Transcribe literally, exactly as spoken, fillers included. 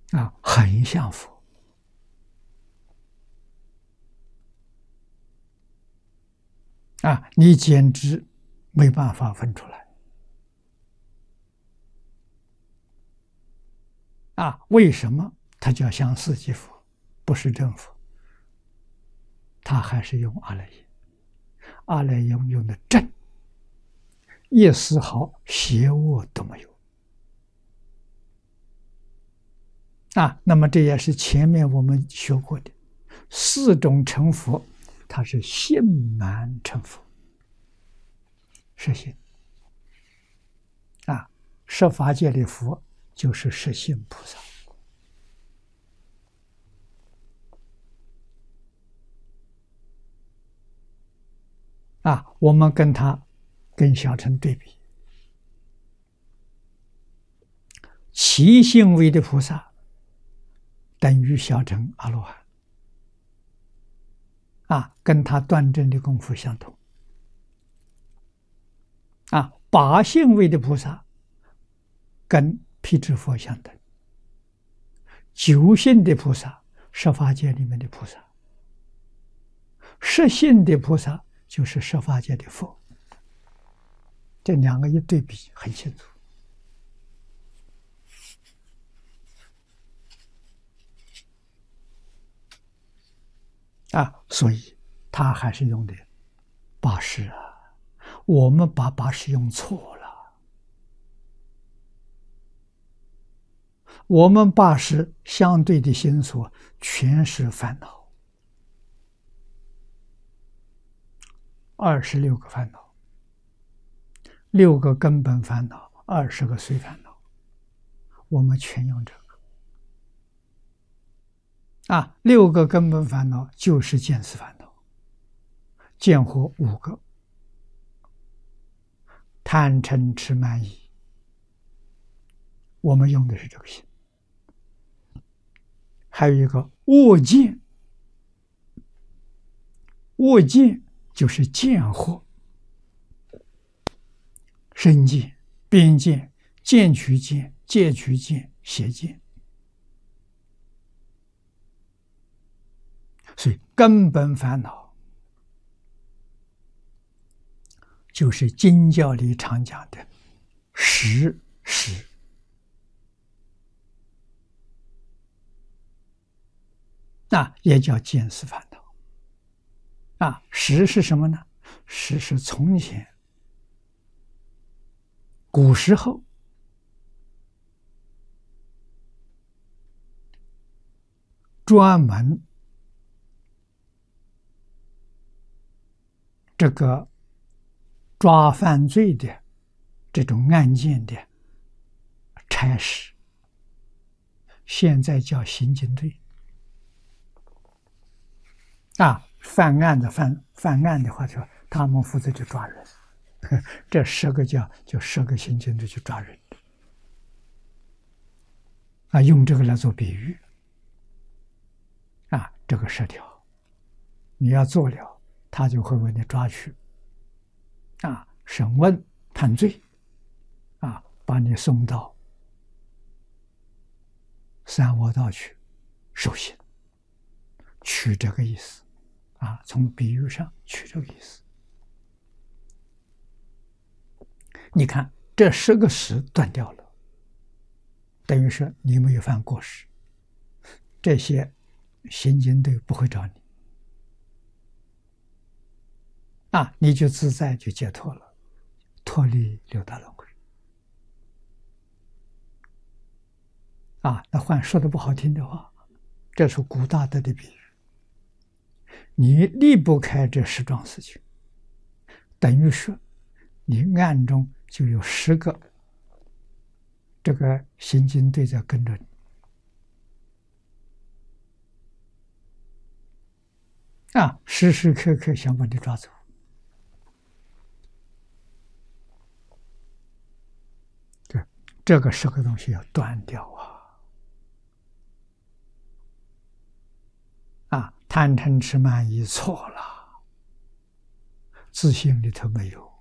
啊，很像佛啊，你简直没办法分出来啊！为什么它叫相似即佛，不是真佛？他还是用阿赖耶，阿赖耶用的正，一丝毫邪恶都没有啊。那么这也是前面我们学过的四种成佛，它是性满成佛，实性啊。十法界的佛就是实性菩萨啊。我们跟他跟小乘对比，其性位的菩萨等于小乘阿罗汉啊，跟他断证的功夫相同啊。八性位的菩萨跟辟支佛相等，九性的菩萨，十法界里面的菩萨，十性的菩萨就是十法界的佛。这两个一对比很清楚啊，所以他还是用的八识啊，我们把八识用错了。我们八识相对的心所全是烦恼，二十六个烦恼，六个根本烦恼，二十个随烦恼，我们全用这个啊。六个根本烦恼就是见思烦恼，见惑五个，贪嗔痴慢疑，我们用的是这个心。还有一个恶见，恶见就是见惑，身见、边见、见取见、戒取见、邪见。所以根本烦恼就是经教里常讲的识识啊，也叫见思烦恼啊。识是什么呢？识是从前古时候专门这个抓犯罪的这种案件的差事，现在叫刑警队啊。犯案的犯犯案的话，就他们负责去抓人，这十个叫就十个刑警队去抓人啊，用这个来做比喻啊。这个十条你要做了，他就会为你抓去啊，审问判罪啊，把你送到三窝道去受刑，取这个意思啊，从比喻上取这个意思。你看这十个识断掉了，等于说你没有犯过失，这些刑警队不会找你啊，你就自在就解脱了，脱离六道轮回啊。那换说的不好听的话，这是古大德的比喻，你离不开这十桩事情，等于说你暗中就有十个这个刑警队在跟着你啊，时时刻刻想把你抓走。对，这个十个东西要断掉啊！啊，贪嗔痴慢疑错了，自信里头没有。